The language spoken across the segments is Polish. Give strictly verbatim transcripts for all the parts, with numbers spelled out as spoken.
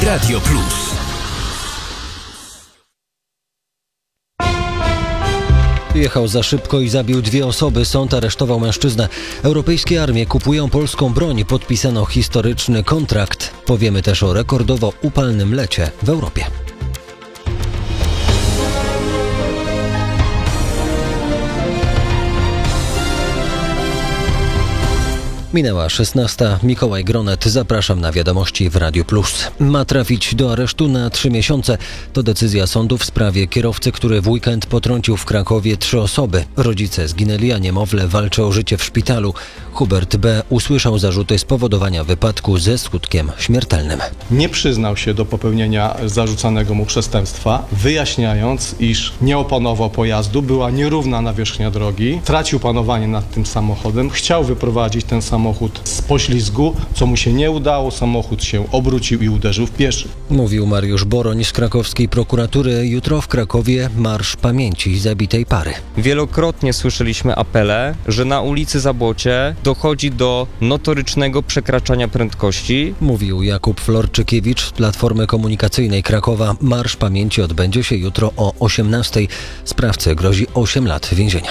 Radio Plus. Jechał za szybko i zabił dwie osoby. Sąd aresztował mężczyznę. Europejskie armie kupują polską broń. Podpisano historyczny kontrakt. Powiemy też o rekordowo upalnym lecie w Europie. Minęła szesnasta. Mikołaj Gronet. Zapraszam na wiadomości w Radiu Plus. Ma trafić do aresztu na trzy miesiące. To decyzja sądu w sprawie kierowcy, który w weekend potrącił w Krakowie trzy osoby. Rodzice zginęli, a niemowlę walczy o życie w szpitalu. Hubert B. usłyszał zarzuty spowodowania wypadku ze skutkiem śmiertelnym. Nie przyznał się do popełnienia zarzucanego mu przestępstwa, wyjaśniając, iż nie opanował pojazdu, była nierówna nawierzchnia drogi, tracił panowanie nad tym samochodem, chciał wyprowadzić ten samochód z poślizgu, co mu się nie udało, samochód się obrócił i uderzył w pieszych. Mówił Mariusz Boroń z krakowskiej prokuratury. Jutro w Krakowie Marsz Pamięci zabitej pary. Wielokrotnie słyszeliśmy apele, że na ulicy Zabłocie dochodzi do notorycznego przekraczania prędkości. Mówił Jakub Florczykiewicz z Platformy Komunikacyjnej Krakowa. Marsz Pamięci odbędzie się jutro o osiemnastej. Sprawcy grozi osiem lat więzienia.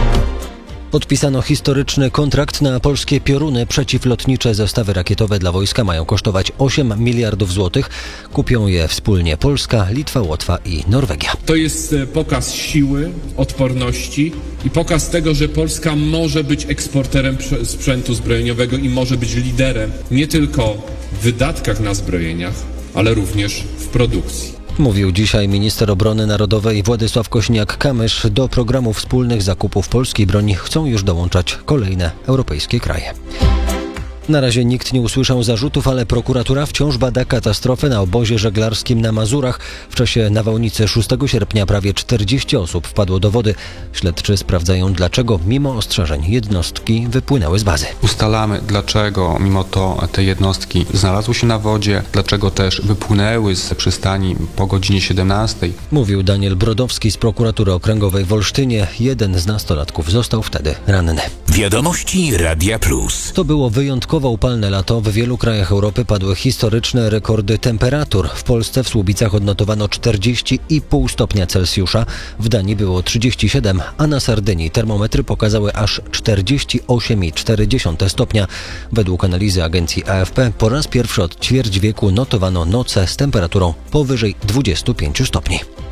Podpisano historyczny kontrakt na polskie pioruny. Przeciwlotnicze zestawy rakietowe dla wojska mają kosztować osiem miliardów złotych. Kupią je wspólnie Polska, Litwa, Łotwa i Norwegia. To jest pokaz siły, odporności i pokaz tego, że Polska może być eksporterem sprzętu zbrojeniowego i może być liderem nie tylko w wydatkach na zbrojeniach, ale również w produkcji. Mówił dzisiaj minister obrony narodowej Władysław Kośniak-Kamysz. Do programu wspólnych zakupów polskiej broni chcą już dołączać kolejne europejskie kraje. Na razie nikt nie usłyszał zarzutów, ale prokuratura wciąż bada katastrofę na obozie żeglarskim na Mazurach. W czasie nawałnicy szóstego sierpnia prawie czterdzieści osób wpadło do wody. Śledczy sprawdzają, dlaczego mimo ostrzeżeń jednostki wypłynęły z bazy. Ustalamy, dlaczego mimo to te jednostki znalazły się na wodzie, dlaczego też wypłynęły z przystani po godzinie siedemnastej. Mówił Daniel Brodowski z prokuratury okręgowej w Olsztynie. Jeden z nastolatków został wtedy ranny. Wiadomości Radia Plus. To było wyjątkowo upalne lato. W wielu krajach Europy padły historyczne rekordy temperatur. W Polsce w Słubicach odnotowano czterdzieści i pół stopnia Celsjusza, w Danii było trzydzieści siedem, a na Sardynii termometry pokazały aż czterdzieści osiem i cztery dziesiąte stopnia. Według analizy agencji A F P po raz pierwszy od ćwierć wieku notowano noce z temperaturą powyżej dwudziestu pięciu stopni.